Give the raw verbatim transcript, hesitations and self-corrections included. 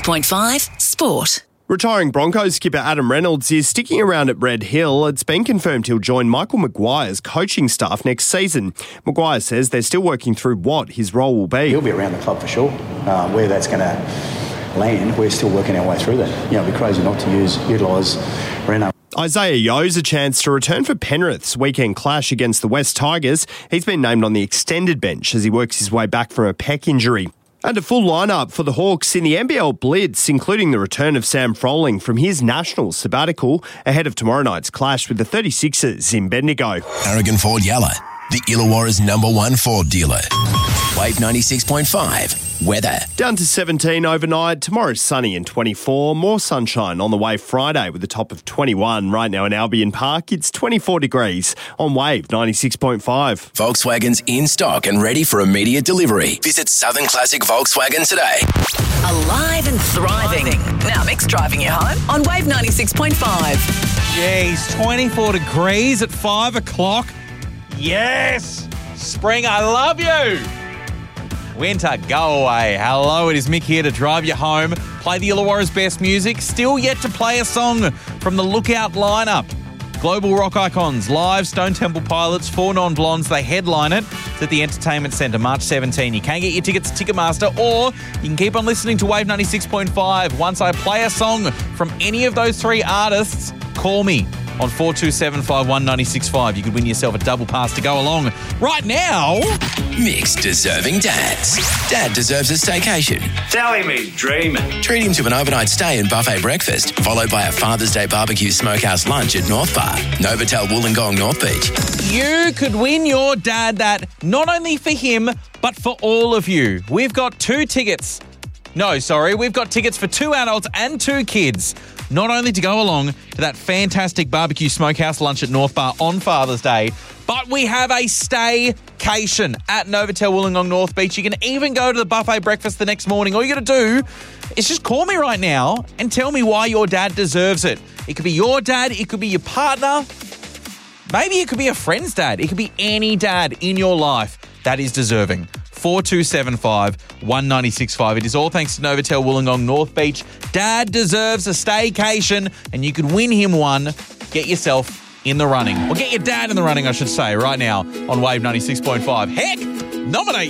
Point five Sport. Retiring Broncos skipper Adam Reynolds is sticking around at Red Hill. It's been confirmed he'll join Michael Maguire's coaching staff next season. Maguire says they're still working through what his role will be. He'll be around the club for sure. Uh, where that's going to land, we're still working our way through that. You know, it'd be crazy not to use utilise Reno. Isaiah Yo's a chance to return for Penrith's weekend clash against the West Tigers. He's been named on the extended bench as he works his way back from a pec injury. And a full lineup for the Hawks in the N B L Blitz, including the return of Sam Froling from his national sabbatical ahead of tomorrow night's clash with the thirty-sixers in Bendigo. Aragon Ford Yalla, the Illawarra's number one Ford dealer. Wave ninety-six point five. Weather. Down to seventeen overnight. Tomorrow sunny and twenty-four. More sunshine on the way Friday with a top of twenty-one. Right now in Albion Park, it's twenty-four degrees on Wave ninety-six point five. Volkswagen's in stock and ready for immediate delivery. Visit Southern Classic Volkswagen today. Alive and thriving. Now Mick's driving you home on Wave ninety-six point five. Jeez, twenty-four degrees at five o'clock. Yes! Spring, I love you! Winter, go away. Hello, it is Mick here to drive you home. Play the Illawarra's best music. Still yet to play a song from the Lookout lineup. Global rock icons, live Stone Temple Pilots, Four Non-Blondes. They headline it. It's at the Entertainment Centre, March seventeenth. You can get your tickets at Ticketmaster, or you can keep on listening to Wave ninety-six point five. Once I play a song from any of those three artists, call me on four two seven five one nine six five. You could win yourself a double pass to go along. Right now, Mick's deserving dads. Dad deserves a staycation. Telling me dreaming. Treat him to an overnight stay and buffet breakfast, followed by a Father's Day barbecue smokehouse lunch at North Bar, Novotel Wollongong, North Beach. you could win your dad that not only for him, but for all of you. We've got two tickets. No, sorry, we've got tickets for two adults and two kids. Not only to go along to that fantastic barbecue smokehouse lunch at North Bar on Father's Day, but we have a staycation at Novotel Wollongong North Beach. You can even go to the buffet breakfast the next morning. All you got to do is just call me right now and tell me why your dad deserves it. It could be your dad, it could be your partner, maybe it could be a friend's dad. It could be any dad in your life that is deserving. four two seven five one nine six five. It is all thanks to Novotel Wollongong North Beach. Dad deserves a staycation, and you could win him one. Get yourself in the running. Or get your dad in the running, I should say, right now on Wave ninety-six point five. Heck, nominate